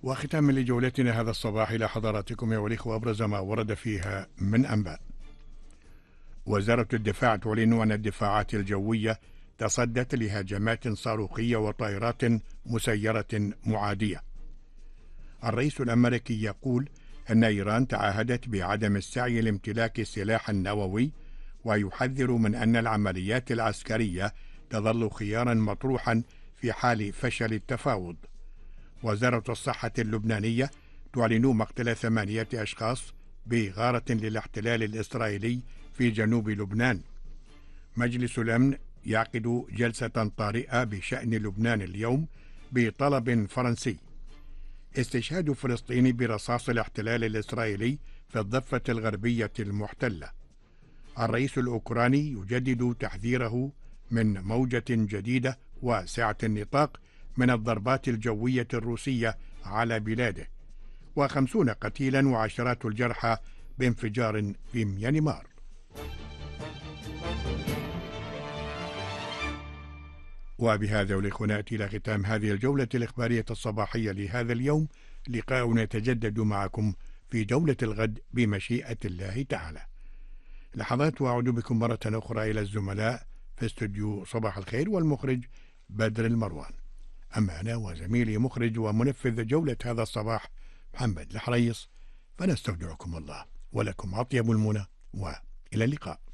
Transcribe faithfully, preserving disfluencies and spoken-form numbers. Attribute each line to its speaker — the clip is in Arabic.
Speaker 1: وختاما لجولتنا هذا الصباح إلى حضراتكم أيها الإخوة أبرز ما ورد فيها من أنباء. وزارة الدفاع تعلن أن الدفاعات الجوية تصدت لهجمات صاروخية وطائرات مسيرة معادية. الرئيس الأمريكي يقول أن إيران تعهدت بعدم السعي لامتلاك السلاح النووي، ويحذر من أن العمليات العسكرية تظل خيارا مطروحا في حال فشل التفاوض. وزارة الصحة اللبنانية تعلن مقتل ثمانية أشخاص بغارة للاحتلال الإسرائيلي في جنوب لبنان. مجلس الأمن يعقد جلسة طارئة بشأن لبنان اليوم بطلب فرنسي. استشهاد فلسطيني برصاص الاحتلال الإسرائيلي في الضفة الغربية المحتلة. الرئيس الأوكراني يجدد تحذيره من موجة جديدة واسعة النطاق من الضربات الجوية الروسية على بلاده. وخمسون قتيلا وعشرات الجرحى بانفجار في ميانمار. وبهذا والإخوة نأتي إلى ختام هذه الجولة الإخبارية الصباحية لهذا اليوم. لقاؤنا يتجدد معكم في جولة الغد بمشيئة الله تعالى. لحظات وأعود بكم مرة أخرى إلى الزملاء في استوديو صباح الخير والمخرج بدر المروان. أما أنا وزميلي مخرج ومنفذ جولة هذا الصباح محمد الحريص، فنستودعكم الله ولكم أطيب المنى، وإلى اللقاء.